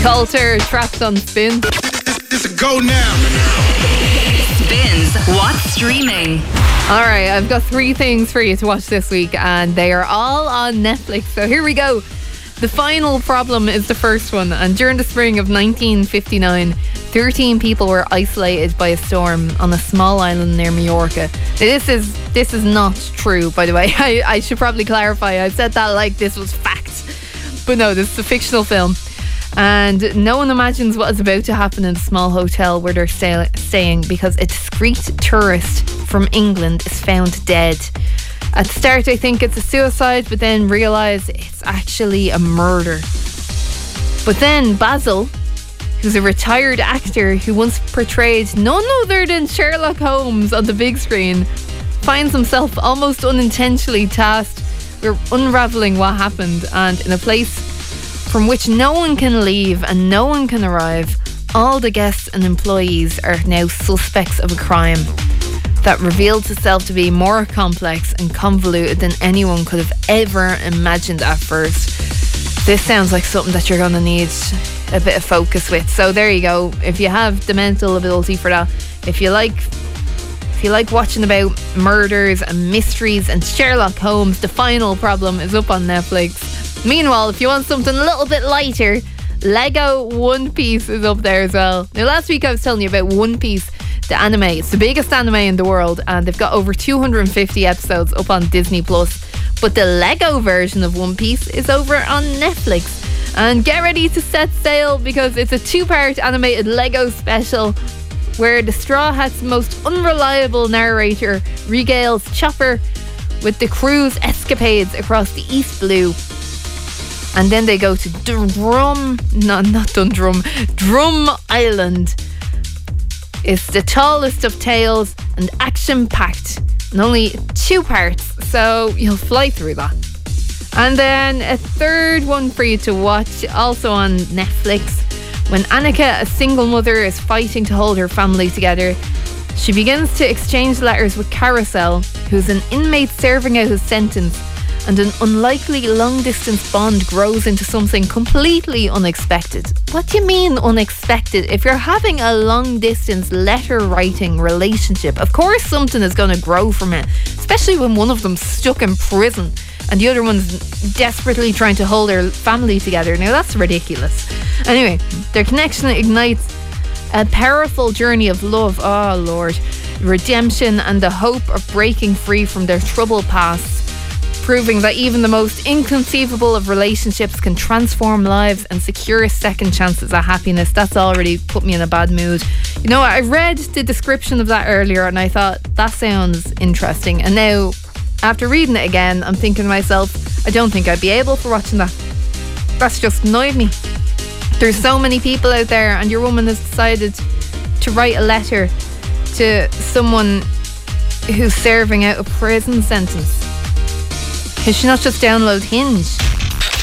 Coulter, Trapped on Spin. It's a go now. Spins What's Streaming. Alright, I've got 3 things for you to watch this week, and they are all on Netflix. So here we go. The Final Problem is the first one, and during the spring of 1959, 13 people were isolated by a storm on a small island near Majorca. This is not true, by the way. I should probably clarify. I said that like this was fact, but no, this is a fictional film. And no one imagines what is about to happen in the small hotel where they're staying, because a discreet tourist from England is found dead. At the start, I think it's a suicide, but then realise it's actually a murder. But then Basil, who's a retired actor who once portrayed none other than Sherlock Holmes on the big screen, finds himself almost unintentionally tasked with unravelling what happened, and in a place from which no one can leave and no one can arrive, all the guests and employees are now suspects of a crime that revealed itself to be more complex and convoluted than anyone could have ever imagined at first. This sounds like something that you're going to need a bit of focus with. So there you go. If you have the mental ability for that, if you like watching about murders and mysteries and Sherlock Holmes, The Final Problem is up on Netflix. Meanwhile, if you want something a little bit lighter, Lego One Piece is up there as well. Now, last week I was telling you about One Piece, the anime. It's the biggest anime in the world, and they've got over 250 episodes up on Disney Plus. But the Lego version of One Piece is over on Netflix. And get ready to set sail, because it's a 2-part animated Lego special where the Straw Hat's most unreliable narrator regales Chopper with the crew's escapades across the East Blue. And then they go to Drum Island. It's the tallest of tales and action-packed, and only 2 parts, so you'll fly through that. And then a third one for you to watch, also on Netflix. When Annika, a single mother, is fighting to hold her family together, she begins to exchange letters with Carousel, who's an inmate serving out his sentence, and an unlikely long-distance bond grows into something completely unexpected. What do you mean unexpected? If you're having a long-distance letter-writing relationship, of course something is going to grow from it, especially when one of them's stuck in prison and the other one's desperately trying to hold their family together. Now that's ridiculous. Anyway, their connection ignites a powerful journey of love, oh Lord, redemption, and the hope of breaking free from their troubled past, proving that even the most inconceivable of relationships can transform lives and secure second chances at happiness. That's already put me in a bad mood. You know, I read the description of that earlier and I thought, that sounds interesting. And now, after reading it again, I'm thinking to myself, I don't think I'd be able for watching that. That's just annoyed me. There's so many people out there, and your woman has decided to write a letter to someone who's serving out a prison sentence. Can she not just download Hinge?